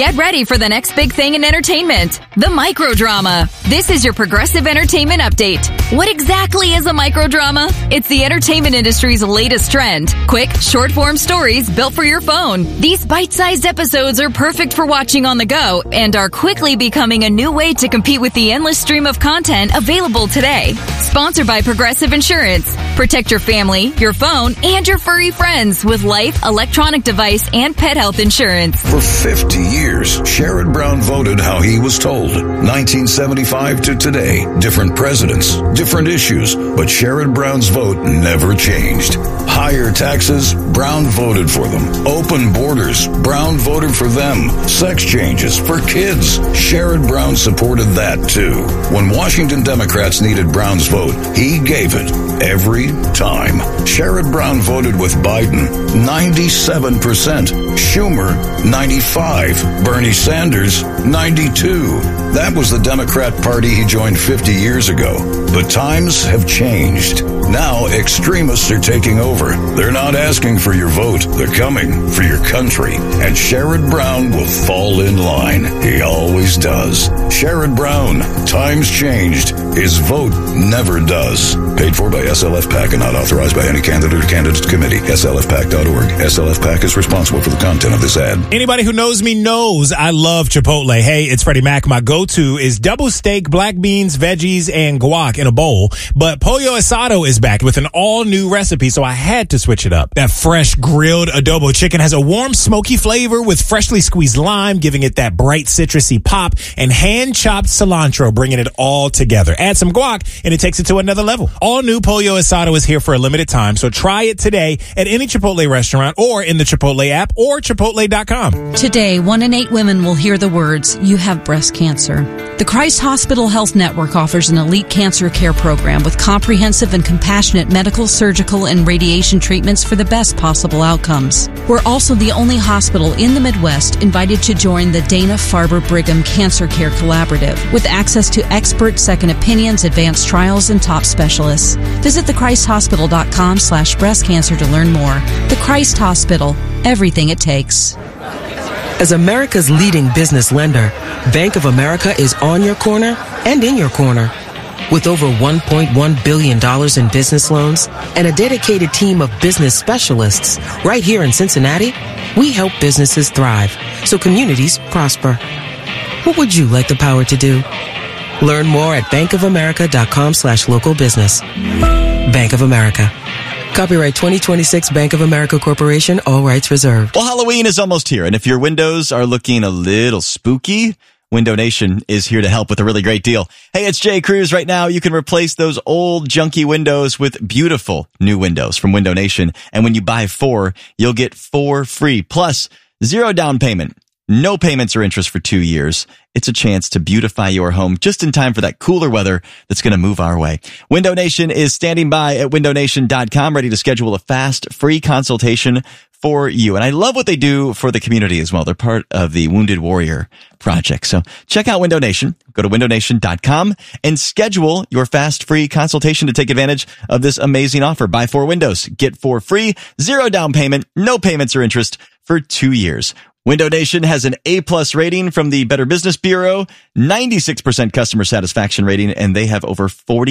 Get ready for the next big thing in entertainment, the microdrama. This is your Progressive Entertainment Update. What exactly is a microdrama? It's the entertainment industry's latest trend. Quick, short-form stories built for your phone. These bite-sized episodes are perfect for watching on the go and are quickly becoming a new way to compete with the endless stream of content available today. Sponsored by Progressive Insurance. Protect your family, your phone, and your furry friends with life, electronic device, and pet health insurance. For 50 years, Sherrod Brown voted how he was told. 1975 to today, different presidents, different issues, but Sherrod Brown's vote never changed. Higher taxes, Brown voted for them. Open borders, Brown voted for them. Sex changes for kids, Sherrod Brown supported that too. When Washington Democrats needed Brown's vote, he gave it every time. Sherrod Brown voted with Biden, 97%. Schumer, 95%. Bernie Sanders, 92%. That was the Democrat Party he joined 50 years ago. But times have changed. Now extremists are taking over. They're not asking for your vote. They're coming for your country. And Sherrod Brown will fall in line. He always does. Sherrod Brown, times changed. His vote never does. Paid for by SLF PAC and not authorized by any candidate or candidates committee. SLFPAC.org. SLF PAC is responsible for the content of this ad. Anybody who knows me knows I love Chipotle. Hey, it's Freddie Mac. My go-to is double steak, black beans, veggies, and guac in a bowl. But Pollo Asado is back with an all-new recipe, so I had to switch it up. That fresh grilled adobo chicken has a warm, smoky flavor with freshly squeezed lime, giving it that bright citrusy pop, and hand-chopped cilantro, bringing it all together. Add some guac, and it takes it to another level. All new Pollo Asado is here for a limited time, so try it today at any Chipotle restaurant or in the Chipotle app or Chipotle.com. Today, 1 in 8 women will hear the words, "You have breast cancer." The Christ Hospital Health Network offers an elite cancer care program with comprehensive and compassionate medical, surgical, and radiation treatments for the best possible outcomes. We're also the only hospital in the Midwest invited to join the Dana-Farber Brigham Cancer Care Collaborative with access to expert second opinions, advanced trials, and top specialists. Visit thechristhospital.com/breast cancer to learn more. The Christ Hospital, everything it takes. As America's leading business lender, Bank of America is on your corner and in your corner. With over $1.1 billion in business loans and a dedicated team of business specialists right here in Cincinnati, we help businesses thrive so communities prosper. What would you like the power to do? Learn more at bankofamerica.com/local business. Bank of America. Copyright 2026 Bank of America Corporation, all rights reserved. Well, Halloween is almost here, and if your windows are looking a little spooky, Window Nation is here to help with a really great deal. Hey, it's Jay Cruz. Right now, you can replace those old junky windows with beautiful new windows from Window Nation. And when you buy 4, you'll get 4 free. Plus, 0 down payment. No payments or interest for 2 years. It's a chance to beautify your home just in time for that cooler weather that's going to move our way. Window Nation is standing by at windownation.com, ready to schedule a fast, free consultation for you. And I love what they do for the community as well. They're part of the Wounded Warrior Project. So check out Window Nation. Go to windownation.com and schedule your fast, free consultation to take advantage of this amazing offer. Buy 4 windows, get 4 free, 0 down payment, no payments or interest for 2 years. Window Nation has an A+ rating from the Better Business Bureau, 96% customer satisfaction rating, and they have over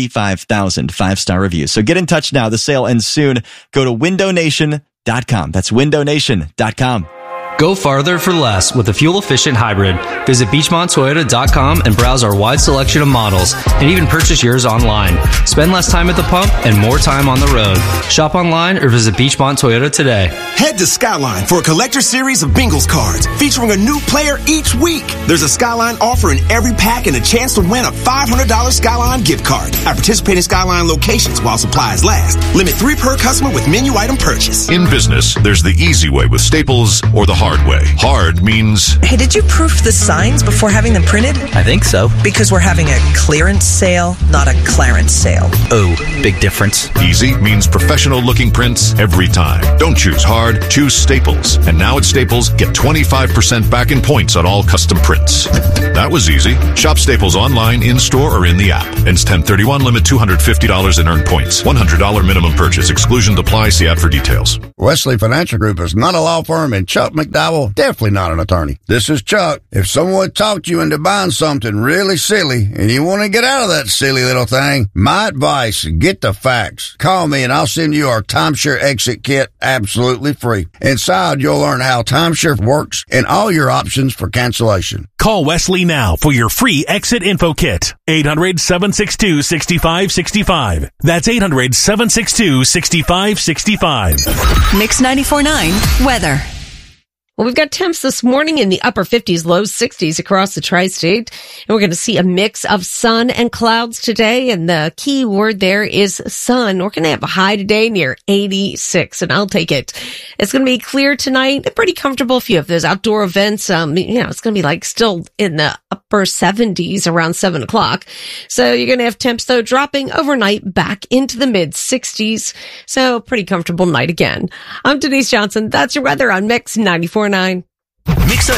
45,000 5-star reviews. So get in touch now. The sale ends soon. Go to windownation.com. That's windownation.com. Go farther for less with a fuel-efficient hybrid. Visit BeachmontToyota.com and browse our wide selection of models and even purchase yours online. Spend less time at the pump and more time on the road. Shop online or visit Beachmont Toyota today. Head to Skyline for a collector series of Bengals cards featuring a new player each week. There's a Skyline offer in every pack and a chance to win a $500 Skyline gift card at participating Skyline locations while supplies last. Limit 3 per customer with menu item purchase. In business, there's the easy way with Staples or the hard way. Hard means... Hey, did you proof the signs before having them printed? I think so. Because we're having a clearance sale, not a clarence sale. Oh, big difference. Easy means professional-looking prints every time. Don't choose hard, choose Staples. And now at Staples, get 25% back in points on all custom prints. That was easy. Shop Staples online, in-store, or in the app. Ends 10/31, limit $250 in earned points. $100 minimum purchase. Exclusions apply. See app for details. Wesley Financial Group is not a law firm, and Chuck McDowell definitely not an attorney. This is Chuck. If someone talked you into buying something really silly and you want to get out of that silly little thing, my advice, get the facts. Call me and I'll send you our timeshare exit kit absolutely free. Inside, you'll learn how timeshare works and all your options for cancellation. Call Wesley now for your free exit info kit. 800-762-6565. That's 800-762-6565. Mix 94.9 weather. Well, we've got temps this morning in the upper 50s, low 60s across the tri-state. And we're going to see a mix of sun and clouds today. And the key word there is sun. We're going to have a high today near 86, and I'll take it. It's going to be clear tonight. Pretty comfortable if you have those outdoor events. It's going to be like still in the upper 70s around 7 o'clock. So you're going to have temps though dropping overnight back into the mid 60s. So pretty comfortable night again. I'm Denise Johnson. That's your weather on Mix 94.9. Mix